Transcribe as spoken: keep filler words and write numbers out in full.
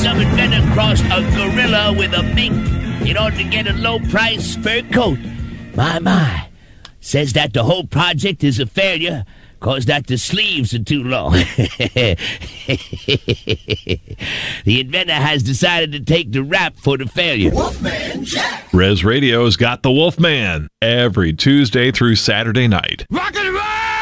some inventor crossed a gorilla with a mink in order to get a low-price fur coat. My, my. Says that the whole project is a failure because that the sleeves are too long. The inventor has decided to take the rap for the failure. Wolfman Jack. Res Radio's got the Wolfman every Tuesday through Saturday night. Rock and roll!